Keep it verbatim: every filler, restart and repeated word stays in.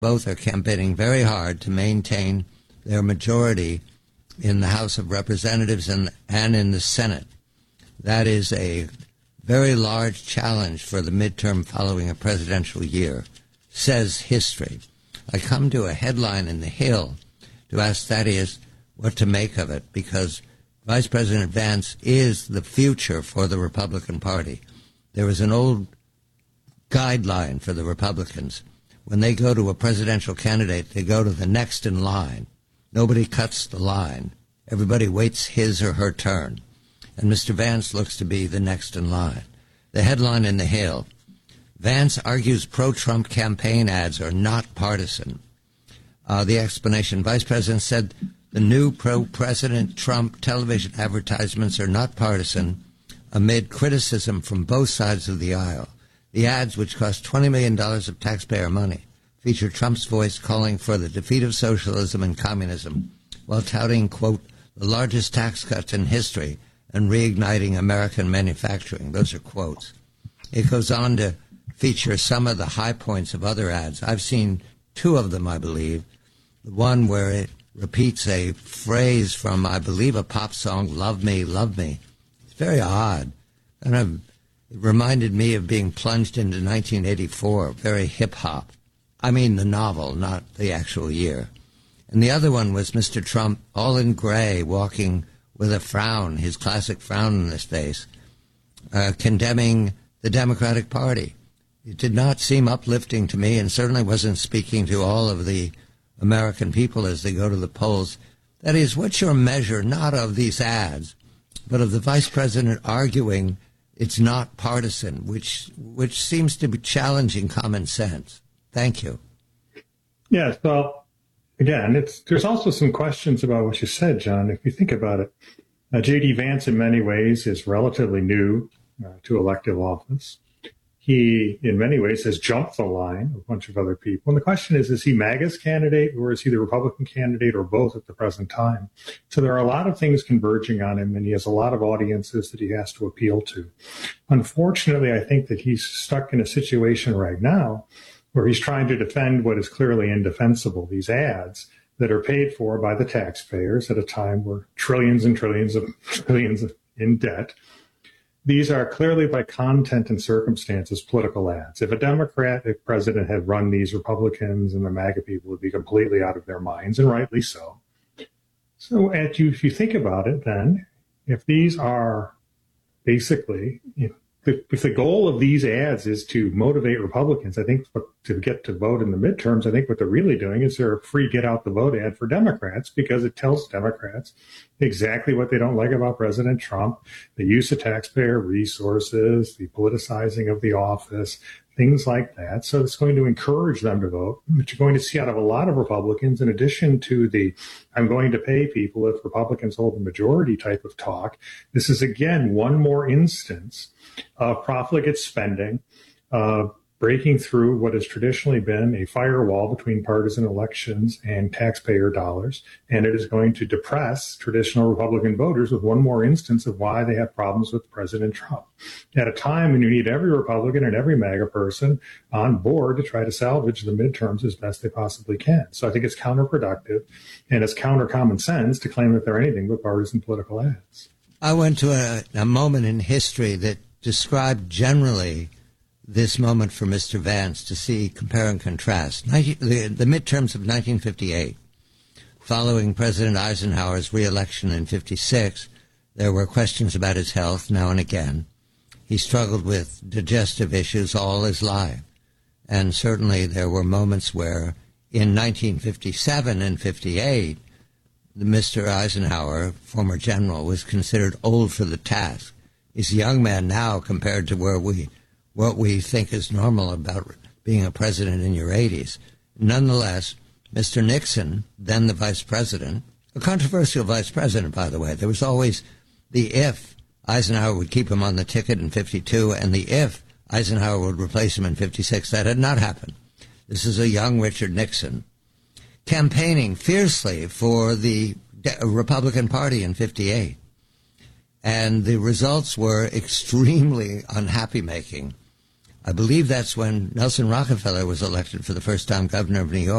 Both are campaigning very hard to maintain their majority in the House of Representatives and, and in the Senate. That is a very large challenge for the midterm following a presidential year, says history. I come to a headline in The Hill to ask Thaddeus what to make of it, because Vice President Vance is the future for the Republican Party. There is an old guideline for the Republicans. When they go to a presidential candidate, they go to the next in line. Nobody cuts the line. Everybody waits his or her turn. And Mister Vance looks to be the next in line. The headline in The Hill: Vance argues pro-Trump campaign ads are not partisan. Uh, the explanation: Vice President said the new pro-President Trump television advertisements are not partisan amid criticism from both sides of the aisle. The ads, which cost twenty million dollars of taxpayer money, feature Trump's voice calling for the defeat of socialism and communism while touting, quote, the largest tax cuts in history and reigniting American manufacturing. Those are quotes. It goes on to feature some of the high points of other ads. I've seen two of them, I believe. The one where it repeats a phrase from, I believe, a pop song, Love Me, Love Me. It's very odd. And I've, it reminded me of being plunged into nineteen eighty-four, very hip-hop. I mean the novel, not the actual year. And the other one was Mister Trump, all in gray, walking with a frown, his classic frown on his face, uh, condemning the Democratic Party. It did not seem uplifting to me, and certainly wasn't speaking to all of the American people as they go to the polls. That is, what's your measure, not of these ads, but of the vice president arguing it's not partisan, which which seems to be challenging common sense. Thank you. Yes, well, again, it's there's also some questions about what you said, John. If you think about it, uh, J D. Vance, in many ways, is relatively new uh, to elective office. He, in many ways, has jumped the line of a bunch of other people. And the question is, is he MAGA's candidate, or is he the Republican candidate, or both at the present time? So there are a lot of things converging on him, and he has a lot of audiences that he has to appeal to. Unfortunately, I think that he's stuck in a situation right now where he's trying to defend what is clearly indefensible, these ads that are paid for by the taxpayers at a time where trillions and trillions of trillions in debt. These are clearly, by content and circumstances, political ads. If a Democratic president had run these, Republicans and the MAGA people would be completely out of their minds, and rightly so. So if you, if you think about it, then, if these are basically, you know, if the goal of these ads is to motivate Republicans, I think to get to vote in the midterms, I think what they're really doing is they're a free get out the vote ad for Democrats, because it tells Democrats exactly what they don't like about President Trump, the use of taxpayer resources, the politicizing of the office, things like that. So it's going to encourage them to vote. But you're going to see out of a lot of Republicans, in addition to the I'm going to pay people if Republicans hold the majority type of talk, this is, again, one more instance of profligate spending, uh, breaking through what has traditionally been a firewall between partisan elections and taxpayer dollars. And it is going to depress traditional Republican voters with one more instance of why they have problems with President Trump. At a time when you need every Republican and every MAGA person on board to try to salvage the midterms as best they possibly can. So I think it's counterproductive, and it's counter common sense to claim that they're anything but partisan political ads. I went to a, a moment in history that described generally this moment for Mister Vance, to see, compare and contrast. nineteen, the, the midterms of nineteen fifty-eight, following President Eisenhower's re-election in fifty-six, there were questions about his health now and again. He struggled with digestive issues all his life. And certainly there were moments where in nineteen fifty-seven and fifty-eight, Mister Eisenhower, former general, was considered old for the task. He's a young man now compared to where we, what we think is normal about being a president in your eighties. Nonetheless, Mister Nixon, then the vice president, a controversial vice president, by the way, there was always the if Eisenhower would keep him on the ticket in fifty-two and the if Eisenhower would replace him in fifty-six. That had not happened. This is a young Richard Nixon campaigning fiercely for the Republican Party in fifty-eight. And the results were extremely unhappy-making. I believe that's when Nelson Rockefeller was elected for the first time governor of New York.